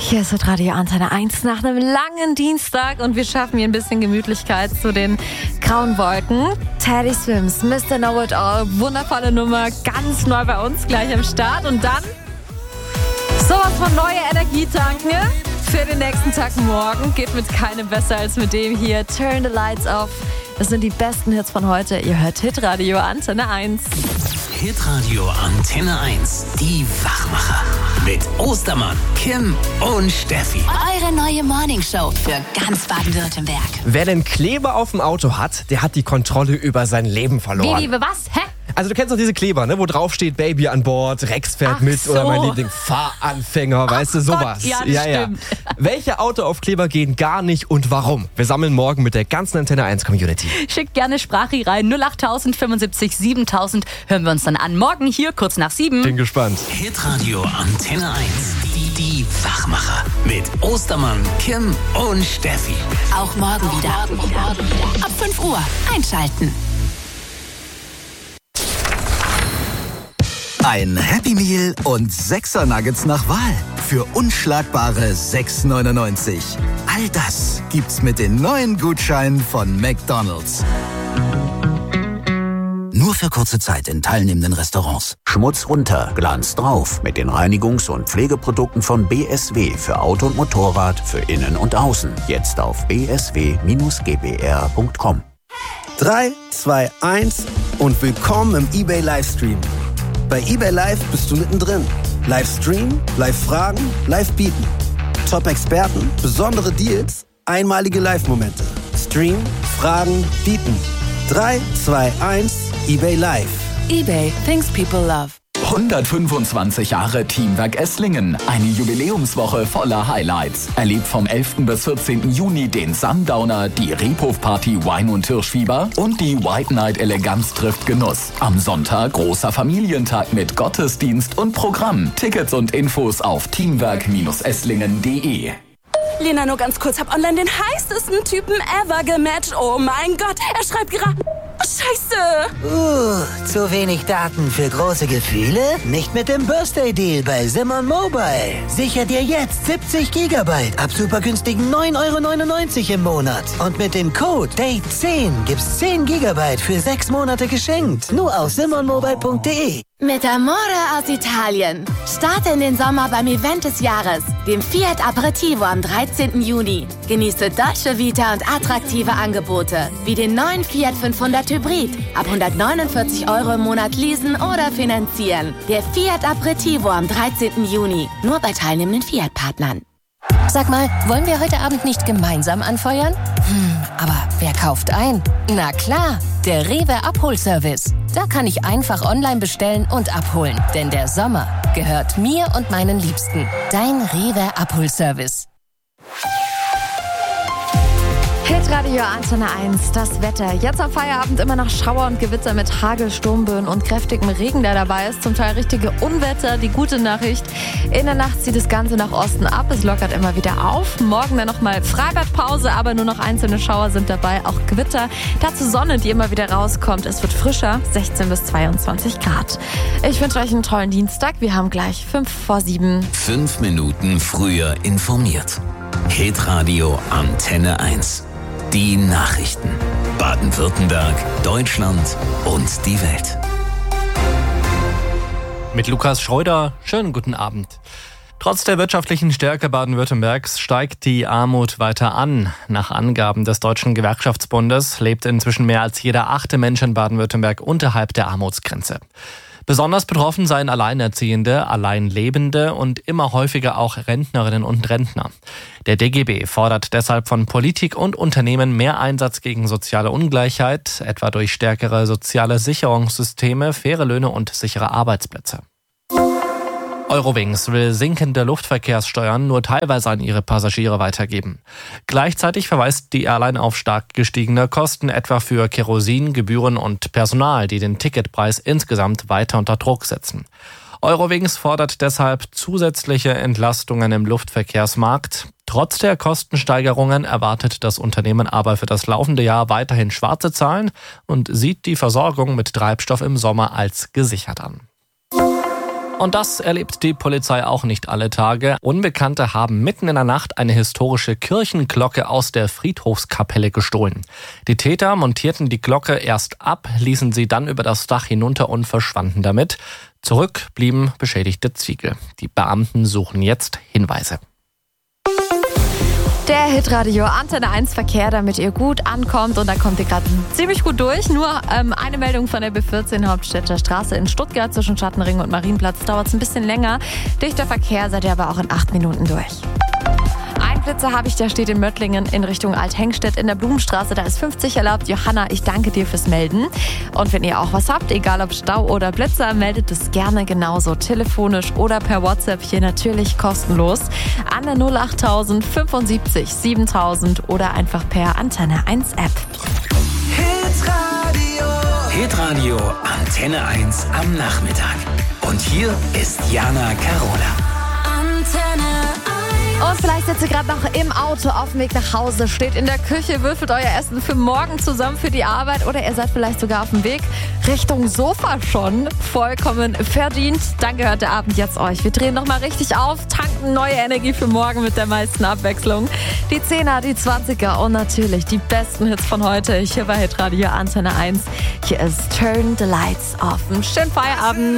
Hier ist Radio Antenne 1 nach einem langen Dienstag und wir schaffen hier ein bisschen Gemütlichkeit zu den grauen Wolken. Teddy Swims, Mr. Know It All, wundervolle Nummer, ganz neu bei uns gleich am Start. Und dann sowas von neue Energie tanken für den nächsten Tag morgen. Geht mit keinem besser als mit dem hier. Turn the Lights Off. Das sind die besten Hits von heute. Ihr hört Hitradio Antenne 1. Hitradio Antenne 1, die Wachmacher. Mit Ostermann, Kim und Steffi. Eure neue Morningshow für ganz Baden-Württemberg. Wer den Kleber auf dem Auto hat, der hat die Kontrolle über sein Leben verloren. Wie, was? Hä? Also du kennst doch diese Kleber, ne, wo drauf steht Baby an Bord, Rex fährt Ach mit so. oder mein Liebling Fahranfänger, weißt du, sowas. Gott, ja, das stimmt. Welche Autoaufkleber gehen gar nicht und warum? Wir sammeln morgen mit der ganzen Antenne 1 Community. Schickt gerne Sprachi rein, 08000 75 7000. Hören wir uns dann an. Morgen hier, kurz nach 7. Bin gespannt. Hitradio Antenne 1, die Wachmacher. Mit Ostermann, Kim und Steffi. Auch morgen wieder. Ab 5 Uhr einschalten. Ein Happy Meal und 6er Nuggets nach Wahl für unschlagbare 6,99. All das gibt's mit den neuen Gutscheinen von McDonald's. Nur für kurze Zeit in teilnehmenden Restaurants. Schmutz runter, Glanz drauf mit den Reinigungs- und Pflegeprodukten von BSW für Auto und Motorrad, für Innen und Außen. Jetzt auf bsw-gbr.com. 3, 2, 1 und willkommen im eBay Livestream. Bei eBay Live bist du mittendrin. Livestream, Live-Fragen, Live-Bieten. Top-Experten, besondere Deals, einmalige Live-Momente. Stream, Fragen, Bieten. 3, 2, 1, eBay Live. eBay, things people love. 125 Jahre Teamwerk Esslingen. Eine Jubiläumswoche voller Highlights. Erlebt vom 11. bis 14. Juni den Sundowner, die Rebhof-Party Wein- und Hirschfieber und die White Night Eleganz trifft Genuss. Am Sonntag großer Familientag mit Gottesdienst und Programm. Tickets und Infos auf teamwerk-esslingen.de. Lena, nur ganz kurz, hab online den heißesten Typen ever gematcht. Oh mein Gott, er schreibt gerade... Scheiße! Zu wenig Daten für große Gefühle? Nicht mit dem Birthday-Deal bei Simon Mobile. Sicher dir jetzt 70 GB ab super günstigen 9,99 € im Monat. Und mit dem Code DATE10 gibt's 10 GB für 6 Monate geschenkt. Nur auf simonmobile.de. Mit Amore aus Italien. Starte in den Sommer beim Event des Jahres, dem Fiat Aperitivo am 13. Juni. Genieße Dolce Vita und attraktive Angebote, wie den neuen Fiat 500 Hybrid. Ab 149 € im Monat leasen oder finanzieren. Der Fiat Aperitivo am 13. Juni. Nur bei teilnehmenden Fiat-Partnern. Sag mal, wollen wir heute Abend nicht gemeinsam anfeuern? Aber wer kauft ein? Na klar, der Rewe Abholservice. Da kann ich einfach online bestellen und abholen. Denn der Sommer gehört mir und meinen Liebsten. Dein Rewe Abholservice. Hitradio Antenne 1, das Wetter. Jetzt am Feierabend immer noch Schauer und Gewitter mit Hagel, Sturmböen und kräftigem Regen, der dabei ist. Zum Teil richtige Unwetter. Die gute Nachricht, in der Nacht zieht das Ganze nach Osten ab. Es lockert immer wieder auf. Morgen dann nochmal Freibadpause, aber nur noch einzelne Schauer sind dabei. Auch Gewitter. Dazu Sonne, die immer wieder rauskommt. Es wird frischer, 16 bis 22 Grad. Ich wünsche euch einen tollen Dienstag. Wir haben gleich 5 vor 7. 5 Minuten früher informiert. Hitradio Antenne 1. Die Nachrichten. Baden-Württemberg, Deutschland und die Welt. Mit Lukas Schreuder, schönen guten Abend. Trotz der wirtschaftlichen Stärke Baden-Württembergs steigt die Armut weiter an. Nach Angaben des Deutschen Gewerkschaftsbundes lebt inzwischen mehr als jeder 8. Mensch in Baden-Württemberg unterhalb der Armutsgrenze. Besonders betroffen seien Alleinerziehende, Alleinlebende und immer häufiger auch Rentnerinnen und Rentner. Der DGB fordert deshalb von Politik und Unternehmen mehr Einsatz gegen soziale Ungleichheit, etwa durch stärkere soziale Sicherungssysteme, faire Löhne und sichere Arbeitsplätze. Eurowings will sinkende Luftverkehrssteuern nur teilweise an ihre Passagiere weitergeben. Gleichzeitig verweist die Airline auf stark gestiegene Kosten, etwa für Kerosin, Gebühren und Personal, die den Ticketpreis insgesamt weiter unter Druck setzen. Eurowings fordert deshalb zusätzliche Entlastungen im Luftverkehrsmarkt. Trotz der Kostensteigerungen erwartet das Unternehmen aber für das laufende Jahr weiterhin schwarze Zahlen und sieht die Versorgung mit Treibstoff im Sommer als gesichert an. Und das erlebt die Polizei auch nicht alle Tage. Unbekannte haben mitten in der Nacht eine historische Kirchenglocke aus der Friedhofskapelle gestohlen. Die Täter montierten die Glocke erst ab, ließen sie dann über das Dach hinunter und verschwanden damit. Zurück blieben beschädigte Ziegel. Die Beamten suchen jetzt Hinweise. Der Hitradio Antenne 1 Verkehr, damit ihr gut ankommt. Und da kommt ihr gerade ziemlich gut durch. Nur eine Meldung von der B14 Hauptstädter Straße in Stuttgart zwischen Schattenring und Marienplatz. Dauert es ein bisschen länger. Dichter Verkehr, seid ihr aber auch in 8 Minuten durch. Ein Blitzer habe ich, der steht in Möttlingen in Richtung Althengstedt in der Blumenstraße. Da ist 50 erlaubt. Johanna, ich danke dir fürs Melden. Und wenn ihr auch was habt, egal ob Stau oder Blitzer, meldet es gerne genauso telefonisch oder per WhatsApp hier natürlich kostenlos an der 08000 75 7000 oder einfach per Antenne 1 App. Hitradio Antenne 1 am Nachmittag. Und hier ist Jana Carola. Antenne 1. Und vielleicht sitzt ihr gerade noch im Auto auf dem Weg nach Hause, steht in der Küche, würfelt euer Essen für morgen zusammen für die Arbeit oder ihr seid vielleicht sogar auf dem Weg Richtung Sofa schon. Vollkommen verdient. Dann gehört der Abend jetzt euch. Wir drehen nochmal richtig auf, tanken neue Energie für morgen mit der meisten Abwechslung. Die 10er, die 20er und natürlich die besten Hits von heute. Hier bei Hitradio Antenne 1. Hier ist Turn the Lights Off. Einen schönen Feierabend.